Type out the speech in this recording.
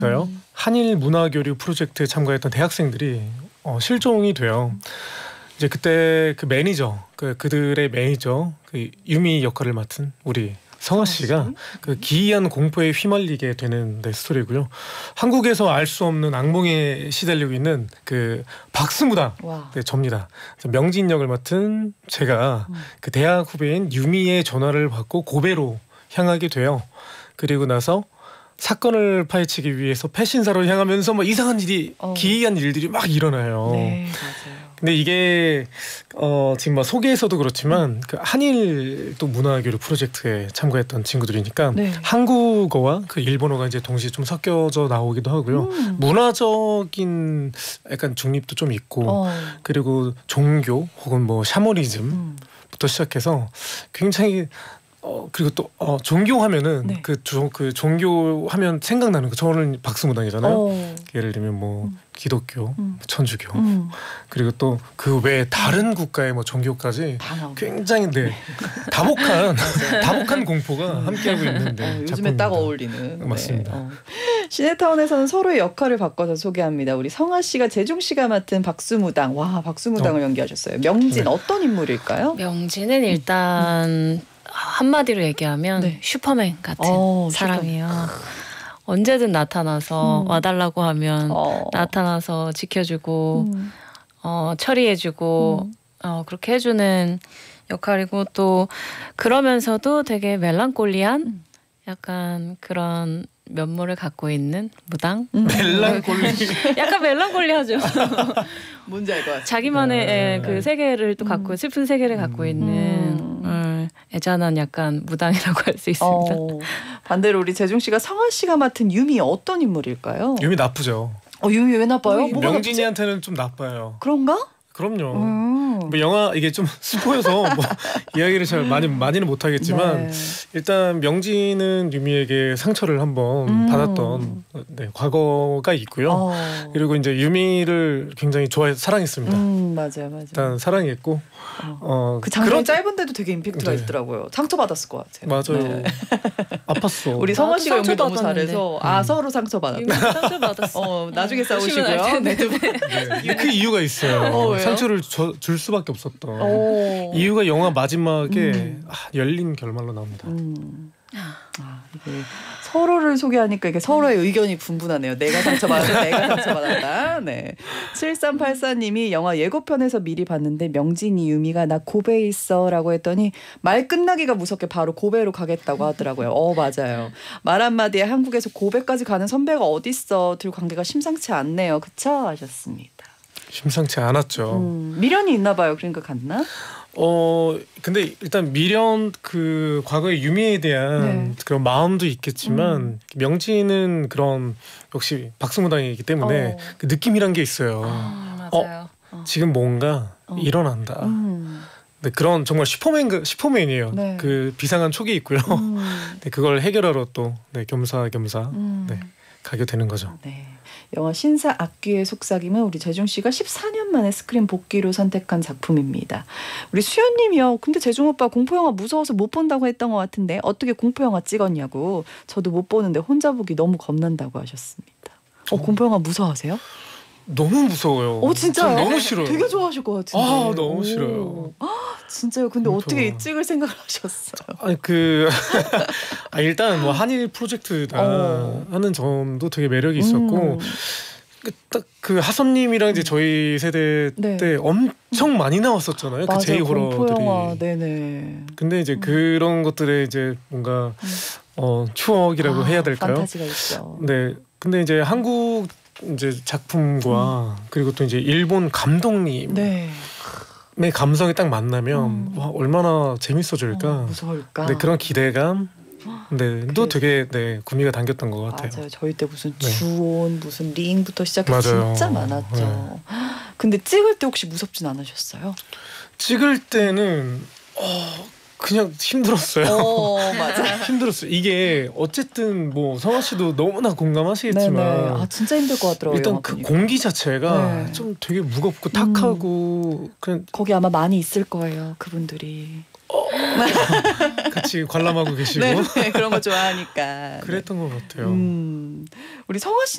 한일 문화교류 프로젝트에 참가했던 대학생들이 실종이 돼요. 이제 그때 그 매니저, 그들의 매니저, 그 유미 역할을 맡은 우리 성아 씨가 그 기이한 공포에 휘말리게 되는 스토리고요. 한국에서 알 수 없는 악몽에 시달리고 있는 그 박수무당 접니다. 명진 역을 맡은 제가 그 대학 후배인 유미의 전화를 받고 고베로 향하게 돼요. 그리고 나서 사건을 파헤치기 위해서 패신사로 향하면서 뭐 이상한 일이 기이한 일들이 막 일어나요. 네, 맞아요. 근데 이게 지금 뭐 소개에서도 그렇지만 그 한일 또 문화교류 프로젝트에 참가했던 친구들이니까 한국어와 그 일본어가 이제 동시에 좀 섞여져 나오기도 하고요. 문화적인 약간 중립도 좀 있고 그리고 종교 혹은 뭐 샤머니즘부터 시작해서 굉장히 그리고 또 종교하면은 그 종교하면 생각나는 거 저는 박수무당이잖아요. 예를 들면 뭐 기독교, 천주교 그리고 또 그 외에 다른 국가의 뭐 종교까지 굉장히 다복한 공포가 함께하고 있는데 요즘에 딱 어울리는 맞습니다. 시네타운에서는 서로의 역할을 바꿔서 소개합니다. 우리 성아 씨가 재중 씨가 맡은 박수무당. 와, 박수무당을 연기하셨어요. 명진 어떤 인물일까요? 명진은 일단 한마디로 얘기하면 슈퍼맨 같은 사람이에요. 언제든 나타나서 와달라고 하면 나타나서 지켜주고 처리해주고 그렇게 해주는 역할이고 또 그러면서도 되게 멜랑콜리한 약간 그런 면모를 갖고 있는 무당? 멜랑콜리. 약간 멜랑콜리하죠. 뭔지 알 것 같아요. 자기만의 그 세계를 또 갖고 슬픈 세계를 갖고 있는 애잔한 약간 무당이라고 할 수 있습니다. 반대로 우리 재중 씨가 성아 씨가 맡은 유미 어떤 인물일까요? 유미 나쁘죠. 유미 왜 나빠요? 명진이한테는 좀 나빠요. 그런가? 그럼요. 뭐 영화 이게 좀 스포여서 뭐 이야기를 잘 많이는 못하겠지만 일단 명진은 유미에게 상처를 한번 받았던 과거가 있고요. 그리고 이제 유미를 굉장히 사랑했습니다. 맞아요. 일단 사랑했고 그 장면 짧은데도 되게 임팩트가 있더라고요. 상처받았을 것 같아요. 맞아요. 아팠어. 우리 성원 씨가 연기 너무 잘해서 서로 상처받았다. 상처받았어. 나중에 싸우시고요. 그 이유가 있어요. 상처를 줄 수밖에 없었던 이유가 영화 마지막에 열린 결말로 나옵니다. 이게 서로를 소개하니까 이게 서로의 의견이 분분하네요. 내가 상처받았다, 내가 상처받았다. 7384님이 영화 예고편에서 미리 봤는데 명진이 유미가 나 고베에 있어라고 했더니 말 끝나기가 무섭게 바로 고베로 가겠다고 하더라고요. 맞아요. 말 한마디에 한국에서 고베까지 가는 선배가 어딨어. 둘 관계가 심상치 않네요. 그쵸? 하셨습니다. 심상치 않았죠. 미련이 있나 봐요. 그러니까 갔나? 근데 일단 미련 그 과거의 유미에 대한 그런 마음도 있겠지만 명진은 그런 역시 박수무당이기 때문에 그 느낌이란 게 있어요. 맞아요. 지금 뭔가 일어난다. 근데 그런 정말 슈퍼맨이에요. 그 비상한 촉이 있고요. 그걸 해결하러 또 겸사겸사 가게 되는 거죠. 영화 신사 악귀의 속삭임은 우리 재중 씨가 14년 만에 스크린 복귀로 선택한 작품입니다. 우리 수연님이요. 근데 재중 오빠 공포영화 무서워서 못 본다고 했던 것 같은데 어떻게 공포영화 찍었냐고. 저도 못 보는데 혼자 보기 너무 겁난다고 하셨습니다. 공포영화 무서워하세요? 너무 무서워요. 진짜요? 너무 싫어요. 되게 좋아하실 것 같은데. 너무 싫어요. 진짜요? 근데 어떻게 찍을 생각을 하셨어요? 아니 일단 뭐 한일 프로젝트다 하는 점도 되게 매력이 있었고 딱 그 하선님이랑 이제 저희 세대 때 엄청 많이 나왔었잖아요. 그 제이 호러들이. 근데 이제 그런 것들에 이제 뭔가 추억이라고 해야 될까요? 판타지가 있죠. 근데 이제 한국 이제 작품과 그리고 또 이제 일본 감독님의 감성이 딱 만나면 와, 얼마나 재밌어질까. 무서울까. 그런 기대감. 또 되게 구미가 당겼던 것 같아요. 맞아요. 저희 때 무슨 주온 무슨 링부터 시작해서 진짜 많았죠. 근데 찍을 때 혹시 무섭진 않으셨어요? 찍을 때는 그냥 힘들었어요. 맞아. 힘들었어요. 이게 어쨌든 뭐 성아 씨도 너무나 공감하시겠지만 진짜 힘들 것 같더라고요. 일단 그 공기 자체가 좀 되게 무겁고 탁하고 그냥 거기 아마 많이 있을 거예요. 그분들이. 같이 관람하고 계시고 그런 거 좋아하니까 그랬던 것 같아요. 우리 성아 씨